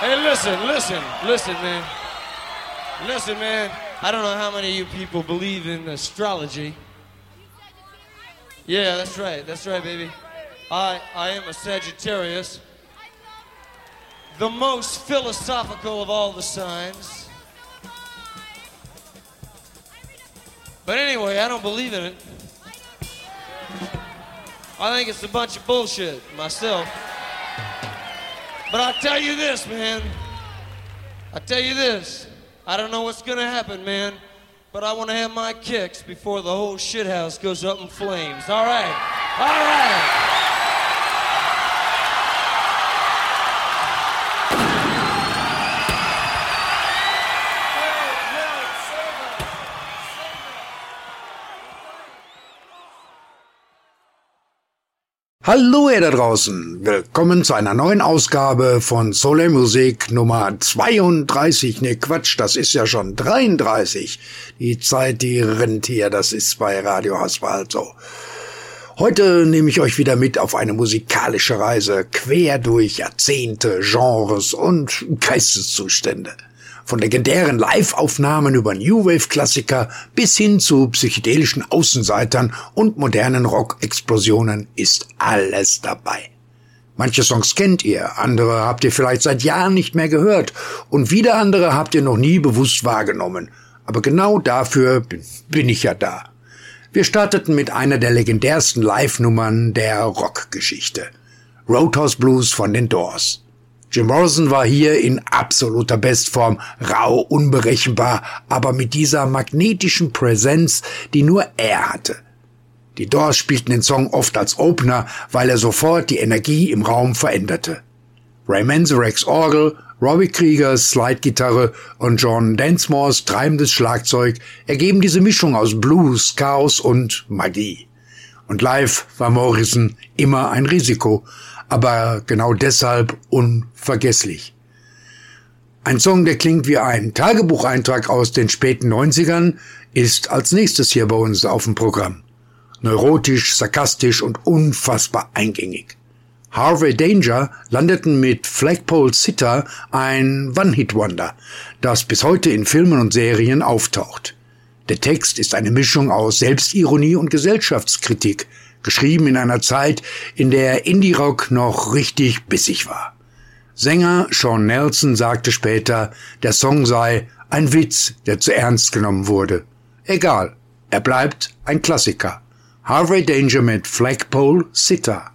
Hey, listen, man. Listen, man. I don't know how many of you people believe in astrology. Yeah, that's right, baby. I am a Sagittarius, the most philosophical of all the signs. But anyway, I don't believe in it. I think it's a bunch of bullshit myself. But I'll tell you this, man. I don't know what's gonna happen, man. But I want to have my kicks before the whole shithouse goes up in flames. All right. Hallo ihr da draußen, willkommen zu einer neuen Ausgabe von Solar Musik Nummer 32, ne Quatsch, das ist ja schon 33. Die Zeit, die rennt hier, das ist bei Radio Haswald so. Heute nehme ich euch wieder mit auf eine musikalische Reise, quer durch Jahrzehnte, Genres und Geisteszustände. Von legendären Live-Aufnahmen über New Wave-Klassiker bis hin zu psychedelischen Außenseitern und modernen Rock-Explosionen ist alles dabei. Manche Songs kennt ihr, andere habt ihr vielleicht seit Jahren nicht mehr gehört und wieder andere habt ihr noch nie bewusst wahrgenommen. Aber genau dafür bin ich ja da. Wir starteten mit einer der legendärsten Live-Nummern der Rockgeschichte. Roadhouse Blues von den Doors. Jim Morrison war hier in absoluter Bestform, rau, unberechenbar, aber mit dieser magnetischen Präsenz, die nur er hatte. Die Doors spielten den Song oft als Opener, weil er sofort die Energie im Raum veränderte. Ray Manzarek's Orgel, Robbie Kriegers Slide-Gitarre und John Densmores treibendes Schlagzeug ergeben diese Mischung aus Blues, Chaos und Magie. Und live war Morrison immer ein Risiko, aber genau deshalb unvergesslich. Ein Song, der klingt wie ein Tagebucheintrag aus den späten 90ern, ist als nächstes hier bei uns auf dem Programm. Neurotisch, sarkastisch und unfassbar eingängig. Harvey Danger landeten mit Flagpole Sitta ein One-Hit-Wonder, das bis heute in Filmen und Serien auftaucht. Der Text ist eine Mischung aus Selbstironie und Gesellschaftskritik, geschrieben in einer Zeit, in der Indie-Rock noch richtig bissig war. Sänger Sean Nelson sagte später, der Song sei ein Witz, der zu ernst genommen wurde. Egal, er bleibt ein Klassiker. Harvey Danger mit Flagpole Sitta.